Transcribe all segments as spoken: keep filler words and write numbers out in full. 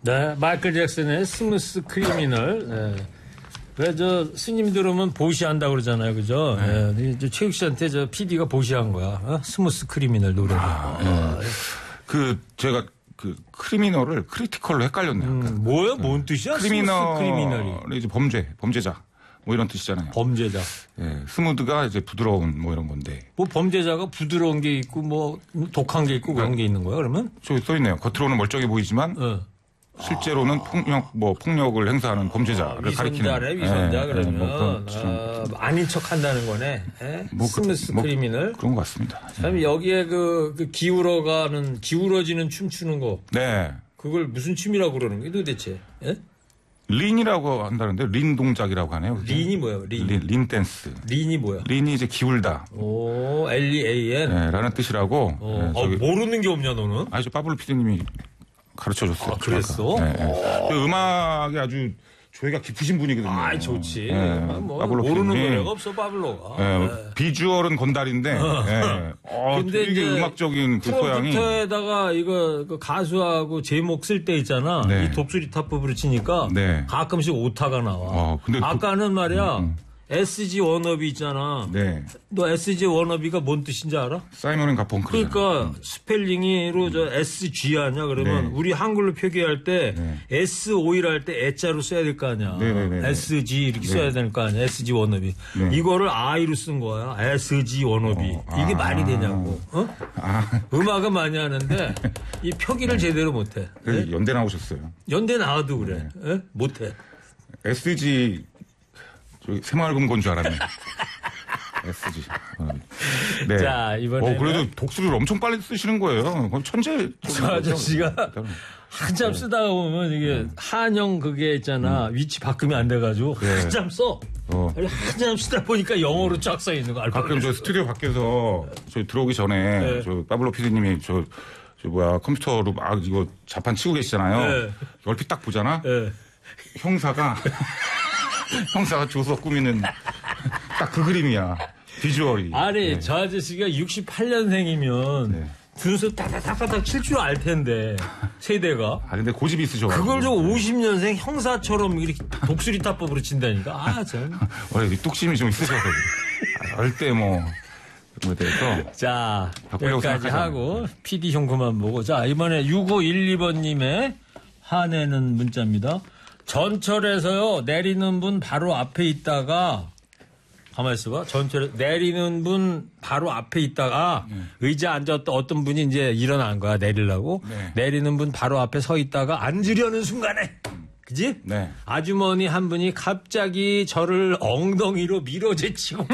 네, 마이클 잭슨의 스무스 크리미널. 네. 왜 저 스님 들으면 보시한다 그러잖아요, 그죠? 네. 네. 네. 최욱 씨한테 저 피디가 보시한 거야. 어? 스무스 크리미널 노래를. 아, 아, 네. 그 제가 그 크리미널을 크리티컬로 헷갈렸네요. 음, 뭐야, 뭔 뜻이야? 크리미널, 크리미널이 이제 범죄, 범죄자. 뭐 이런 뜻이잖아요. 범죄자. 예, 스무드가 이제 부드러운 뭐 이런 건데. 뭐 범죄자가 부드러운 게 있고 뭐 독한 게 있고 그런 네. 게 있는 거야, 그러면? 저기 써 있네요. 겉으로는 멀쩡해 보이지만 어. 실제로는 아. 폭력 뭐 폭력을 행사하는 범죄자를 아, 가리키는. 위선자래, 위선자 예, 그러면. 예, 뭐 아, 아닌 척 한다는 거네. 예? 뭐 스무스 그, 뭐 크리미널. 그런 것 같습니다. 참 여기에 그, 그 기울어가는 기울어지는 춤추는 거. 네. 그걸 무슨 춤이라고 그러는 거예요, 도대체? 예? 린이라고 한다는데 린 동작이라고 하네요. 그죠? 린이 뭐예요? 린. 린, 린 댄스. 린이 뭐야? 린이 이제 기울다. 오, 엘 이 에이 엔. 네, 라는 뜻이라고. 어, 네, 어, 모르는 게 없냐 너는? 아니 저 파블로 피디님이 가르쳐 줬어요. 아, 그랬어? 네, 네. 그 음악이 아주 조예가 깊으신 분이거든요. 아, 좋지. 네, 뭐 파블로 모르는 피디님. 노래가 없어 파블로가. 네, 네. 비주얼은 건달인데, 네. 어, 근데 되게 음악적인 그 소양이. 프롬프터에다가 이거 그 가수하고 제목 쓸 때 있잖아. 네. 이 독수리 타법으로 치니까 네. 가끔씩 오타가 나와. 어, 근데 아까는 말이야. 음, 음. 에스지 워너비 있잖아. 네. 너 에스지 워너비가 뭔 뜻인지 알아? 사이먼 앤 가펑클. 그러니까 스펠링으로 저 에스지 아니야? 그러면 네. 우리 한글로 표기할 때 네. 에스오일 할 때 애자로 써야 될 거 아니야. 네네네. 에스지 이렇게 네. 써야 될 거 아니야. 에스지 워너비. 네. 이거를 I로 쓴 거야. 에스지 워너비. 어, 이게 아. 말이 되냐고. 어? 아. 음악은 많이 하는데 이 표기를 제대로 못해. 그래서 네? 연대 나오셨어요. 연대 나와도 그래. 네? 못해. 에스지, 저기 새마을금 건 줄 알았네. 에스지. 어. 네. 자, 이번에는 어, 그래도 독수리를 엄청 빨리 쓰시는 거예요. 거의 천재. 저 아저씨가 한참 네. 쓰다가 보면 이게 한영 그게 있잖아. 음. 위치 바꿈이 안 돼가지고 네. 한참 써. 어. 아니, 한참 쓰다 보니까 영어로 쫙 써 있는 거 알고. 가끔 저 스튜디오 밖에서 저 들어오기 전에 네. 저 파블로 피디님이 저, 저 뭐야 컴퓨터로 막 이거 자판 치고 계시잖아요. 네. 얼핏 딱 보잖아. 네. 형사가 형사가 조서 꾸미는 딱 그 그림이야. 비주얼이. 아니 네. 저 아저씨가 육십팔 년생이면 네. 준수 딱딱딱딱 칠 줄 알 텐데 세대가. 아 근데 고집이 있으셔. 그걸 저 오십 년생 형사처럼 이렇게 독수리 타법으로 친다니까. 아 참. 원래 뚝심이 좀 있으셔서 절대 뭐 그런 거에 대해서. 자 바꾸려고 여기까지 생각하잖아. 하고 피디 형 그만 보고 자 이번에 육오일이 번님의 화내는 문자입니다. 전철에서요 내리는 분 바로 앞에 있다가 가만히 있어봐. 전철에 내리는 분 바로 앞에 있다가 네. 의자 앉았다 어떤 분이 이제 일어난 거야 내리려고. 네. 내리는 분 바로 앞에 서 있다가 앉으려는 순간에 그지? 네. 아주머니 한 분이 갑자기 저를 엉덩이로 밀어제치고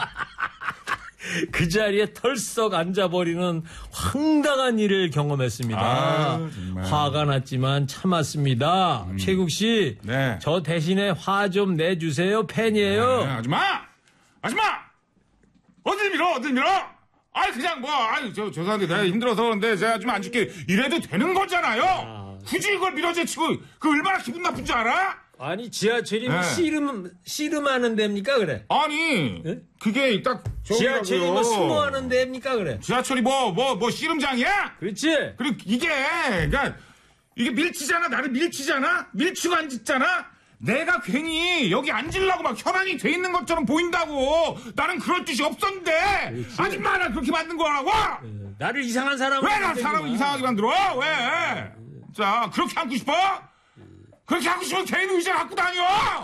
그 자리에 털썩 앉아버리는 황당한 일을 경험했습니다. 아, 정말. 화가 났지만 참았습니다. 음. 최국 씨, 네. 저 대신에 화 좀 내주세요. 팬이에요. 네, 아줌마! 아줌마! 어딜 밀어, 어딜 밀어! 아이, 그냥 뭐, 아이, 저, 죄송한데 내가 힘들어서 그런데 제가 좀 안 줄게. 이래도 되는 거잖아요? 아. 굳이 이걸 밀어제치고, 그 얼마나 기분 나쁜 줄 알아? 아니 지하철이면 네. 씨름 씨름하는 데입니까 그래? 아니, 네? 그게 딱, 지하철이면 수모하는 데입니까 그래? 지하철이 뭐, 뭐, 뭐, 씨름장이야? 그렇지? 그리고 이게, 그러니까, 이게 밀치잖아. 나를 밀치잖아? 밀치고 앉았잖아? 내가 괜히 여기 앉으려고 막 혈안이 돼 있는 것처럼 보인다고. 나는 그럴 뜻이 없었는데. 그렇지. 아줌마, 나 그렇게 만든 거라고? 나를 이상한 사람을 왜 나 만들지 사람을 마. 이상하게 만들어? 왜? 자, 그렇게 앉고 싶어? 그렇게 앉고 싶으면 개인 의자 갖고 다녀!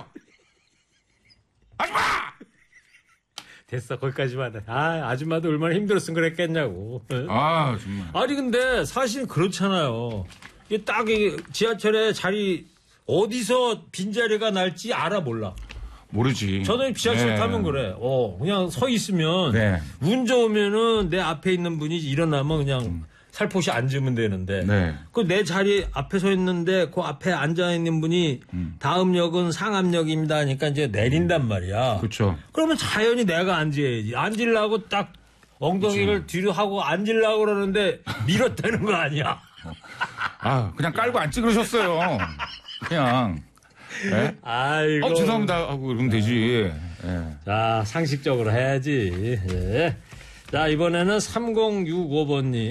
아줌마! 됐어 거기까지만. 아 아줌마도 얼마나 힘들었으면 그랬겠냐고. 예? 아, 정말. 아니 근데 사실 그렇잖아요. 이게 딱 이 지하철에 자리 어디서 빈자리가 날지 알아 몰라. 모르지. 저는 지하철 네. 타면 그래. 어 그냥 서 있으면 네. 운 좋으면은 내 앞에 있는 분이 일어나면 그냥 음. 살포시 앉으면 되는데 네. 그 내 자리 앞에 서 있는데 그 앞에 앉아 있는 분이 음. 다음 역은 상암역입니다 하니까 이제 내린단 말이야. 그렇죠. 그러면 자연히 내가 앉아야지. 앉으려고 딱 엉덩이를 뒤로 하고 앉으려고 그러는데 밀었다는 거 아니야. 아, 그냥 깔고 앉지 그러셨어요. 그냥. 네? 아이고. 어, 죄송합니다 하고 그러면 되지. 예. 자, 상식적으로 해야지. 예. 자, 이번에는 삼공육오 번님.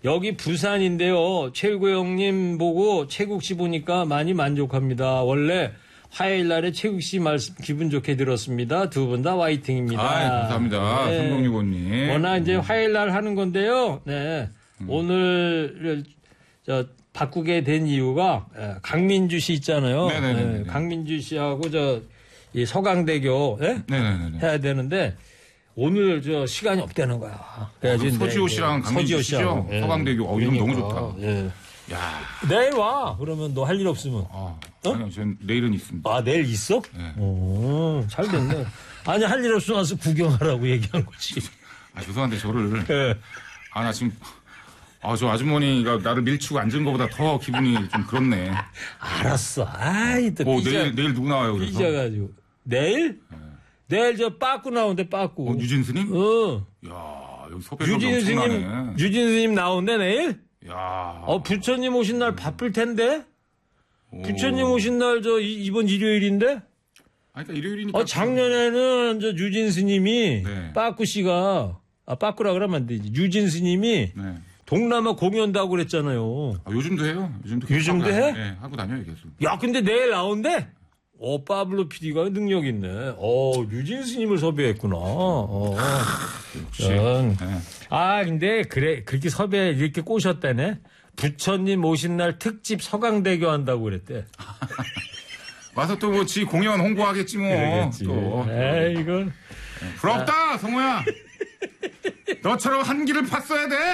여기 부산인데요. 최일구 형님 보고 최국 씨 보니까 많이 만족합니다. 원래 화요일 날에 최국 씨 말씀 기분 좋게 들었습니다. 두 분 다 화이팅입니다. 아, 감사합니다. 네. 삼공육오님. 워낙 이제 화요일 날 하는 건데요. 네. 음. 오늘 저 바꾸게 된 이유가 강민주 씨 있잖아요. 네, 강민주 씨하고 저 이 서강대교 네? 해야 되는데 오늘 저 시간이 없다는 거야. 그래야지. 어, 서지호 씨랑 강민주 씨죠. 네. 서강대교. 어, 이름 너무 좋다. 네. 야. 내일 와. 그러면 너 할 일 없으면. 아, 어? 아니요, 전 내일은 있습니다. 아, 내일 있어? 네. 오, 잘 됐네. 아니, 할 일 없으면 와서 구경하라고 얘기한 거지. 아, 죄송한데 저를. 네. 아, 나 지금. 아, 저 아주머니가 나를 밀치고 앉은 것보다 더 기분이 좀 그렇네. 알았어. 아이, 또. 어, 삐져, 내일, 내일 누구 나와요, 그래서? 삐져가지고. 내일? 네. 내일 저 빠꾸 나오는데, 빠꾸. 어, 유진스님? 어. 야 여기 섭외력이 엄청나네. 유진스님 나오는데, 내일? 야 어, 부처님 오신 날 바쁠 텐데? 오. 부처님 오신 날 저 이번 일요일인데? 아니, 그러니까 일요일이니까. 어, 작년에는 저 유진스님이, 네. 빠꾸 씨가, 아, 빠꾸라 그러면 안 되지. 유진스님이, 네. 동남아 공연도 하고 그랬잖아요. 아, 요즘도 해요. 요즘도, 요즘도 해? 네, 하고 다녀요, 계속. 야, 근데 내일 나온대? 어, 파블로 피디가 능력 있네. 어, 유진스님을 섭외했구나. 어. 역시. 네. 아, 근데 그래, 그렇게 섭외 이렇게 꼬셨다네. 부처님 오신 날 특집 서강대교 한다고 그랬대. 와서 또 뭐 지 공연 홍보하겠지 뭐. 그러겠지. 또. 에이, 이건. 부럽다, 아. 성호야. 너처럼 한 길을 팠어야 돼.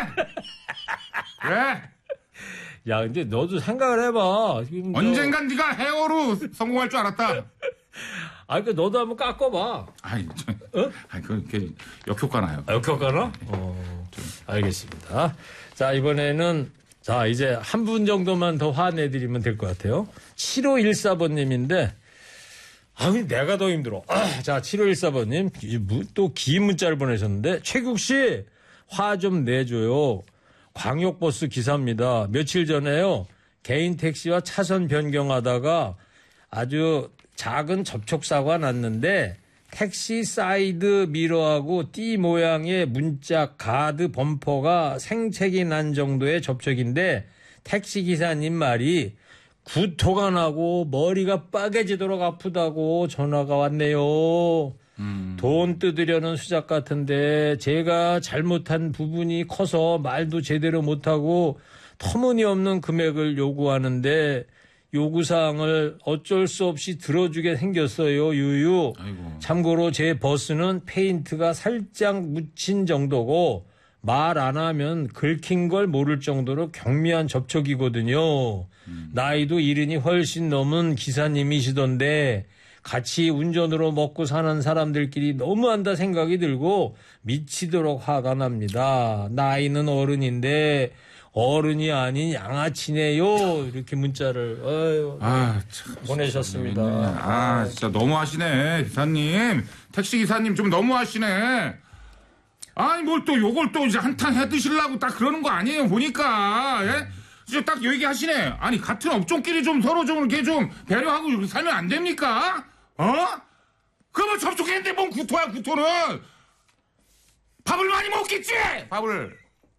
그래. 야, 근데 너도 생각을 해봐. 언젠간 너... 네가 헤어로 성공할 줄 알았다. 아, 그러니까 너도 한번 깎아봐. 아니, 저, 어? 아니, 그게 역효과 나요. 아, 역효과 나? 어, 좀. 알겠습니다. 자, 이번에는, 자, 이제 한 분 정도만 더 화내드리면 될 것 같아요. 칠오일사 번님인데, 아, 내가 더 힘들어. 아, 자, 칠오일사 번님, 또 긴 문자를 보내셨는데, 최국 씨, 화 좀 내줘요. 광역버스 기사입니다. 며칠 전에요. 개인 택시와 차선 변경하다가 아주 작은 접촉사고가 났는데 택시 사이드 미러하고 띠 모양의 문자 가드 범퍼가 생채기 난 정도의 접촉인데 택시기사님 말이 구토가 나고 머리가 빠개지도록 아프다고 전화가 왔네요. 음. 돈 뜯으려는 수작 같은데 제가 잘못한 부분이 커서 말도 제대로 못하고 터무니없는 금액을 요구하는데 요구사항을 어쩔 수 없이 들어주게 생겼어요. 유유. 아이고. 참고로 제 버스는 페인트가 살짝 묻힌 정도고 말 안 하면 긁힌 걸 모를 정도로 경미한 접촉이거든요. 음. 나이도 이른이 훨씬 넘은 기사님이시던데 같이 운전으로 먹고 사는 사람들끼리 너무한다 생각이 들고 미치도록 화가 납니다. 나이는 어른인데 어른이 아닌 양아치네요. 이렇게 문자를 어휴, 아, 참, 보내셨습니다. 아, 진짜 너무하시네. 기사님. 택시기사님 좀 너무하시네. 아니 뭘 또 요걸 또 이제 한탕 해드시려고 딱 그러는 거 아니에요. 보니까. 예? 진짜 딱 얘기하시네. 아니 같은 업종끼리 좀 서로 좀 이렇게 좀 배려하고 살면 안 됩니까? 어? 그러면 접촉했는데 뭔 구토야 구토는. 밥을 많이 먹겠지? 밥을.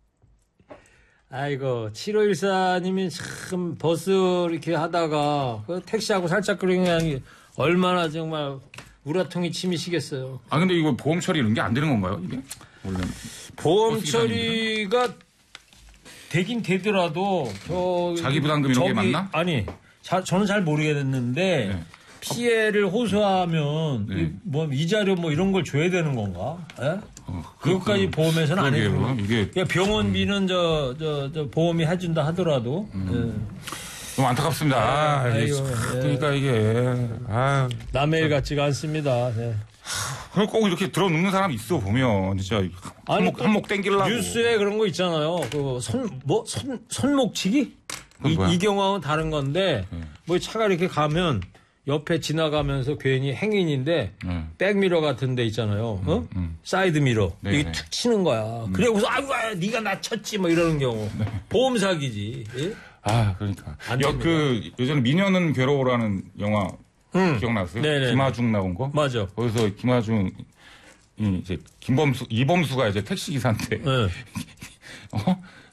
아이고 칠오일사님이 참 버스 이렇게 하다가 그 택시하고 살짝 그냥 얼마나 정말 우라통이 치미시겠어요. 아 근데 이거 보험 처리 이런 게 안 되는 건가요 이게? 원래 보험 처리가 되긴 되더라도 저 자기 부담금 이런 게 맞나? 아니 자, 저는 잘 모르겠는데 네. 피해를 호소하면 네. 뭐 이자료 뭐 이런 걸 줘야 되는 건가? 예? 어, 그것까지 그, 보험에서는 안 해주고 이게 병원비는 저, 저, 저 보험이 해준다 하더라도 음. 예. 너무 안타깝습니다. 아, 아, 이게, 그러니까 이게 아, 남의 일 같지가 않습니다. 네. 꼭 이렇게 들어눕는 사람이 있어 보면 진짜 한목 한목 땡기려고 뉴스에 그런 거 있잖아요. 그 손 뭐 손 손목치기 이, 이 경우하고는 다른 건데 네. 뭐 차가 이렇게 가면 옆에 지나가면서 괜히 행인인데 네. 백미러 같은 데 있잖아요. 어? 음, 음. 사이드 미러 네, 이게 네. 툭 치는 거야. 음. 그래고서 아이고 네가 나 쳤지 뭐 이러는 경우 네. 보험 사기지. 예? 아 그러니까 여, 그 예전에 미녀는 괴로워라는 영화 음. 기억나세요? 네네네. 김하중 나온 거? 맞아. 거기서 김하중 이 이제 김범수 이범수가 이제 택시 기사한테 네. 어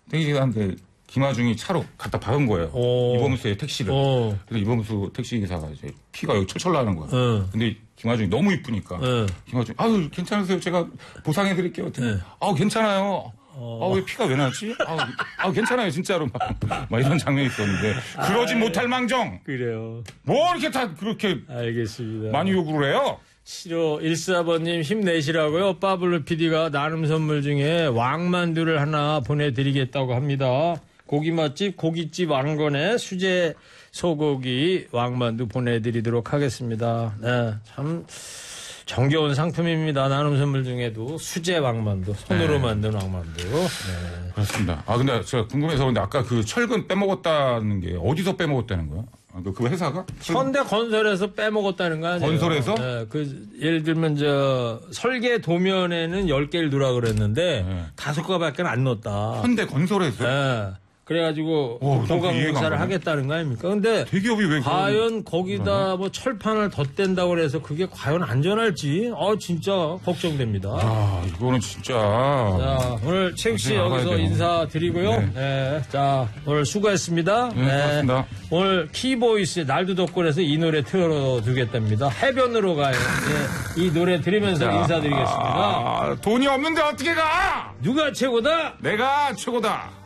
택시기사한테 김하중이 차로 갖다 박은 거예요. 오. 이범수의 택시를. 어. 그래서 이범수 택시기사가 이제 피가 여기 철철 나는 거야. 어. 근데 김하중이 너무 이쁘니까. 어. 김하중, 아유, 괜찮으세요? 제가 보상해드릴게요. 네. 아우, 괜찮아요. 어. 아, 왜 피가 왜 나지? 아우, 아우, 괜찮아요, 진짜로. 막, 막 이런 장면이 있었는데. 그러지 못할 망정. 그래요. 뭐 이렇게 다 그렇게 알겠습니다. 많이 요구를 해요? 칠오일사 번님 힘내시라고요. 빠블루 피디가 나눔 선물 중에 왕만두를 하나 보내드리겠다고 합니다. 고기 맛집 고깃집 왕건의 수제 소고기 왕만두 보내드리도록 하겠습니다. 네, 참 정겨운 상품입니다. 나눔 선물 중에도 수제 왕만두, 손으로 네. 만든 왕만두. 네. 그렇습니다. 아, 근데 제가 궁금해서 근데 아까 그 철근 빼먹었다는 게 어디서 빼먹었다는 거야? 아, 그, 그 회사가? 현대건설에서 빼먹었다는 거 아니에요? 건설에서? 네, 그 예를 들면 저 설계 도면에는 열 개를 넣으라 그랬는데 네. 네. 다섯 개밖에 안 넣었다. 현대건설에서? 네. 그래가지고 오, 난 보강 그 이해가 안 공사를 가네. 하겠다는 거 아닙니까? 근데 대기업이 왜 과연 거기다 뭐 철판을 덧댄다고 그래서 그게 과연 안전할지 어 진짜 걱정됩니다. 아, 이거는 진짜. 자, 오늘 최욱 씨 나가야 여기서 돼요. 인사드리고요. 네. 네. 자, 오늘 수고했습니다. 네, 고맙습니다. 오늘 키보이스의 날도 덕분에서 이 노래 틀어두겠답니다. 해변으로 가요. 네. 이 노래 들으면서 인사드리겠습니다. 아, 돈이 없는데 어떻게 가? 누가 최고다? 내가 최고다.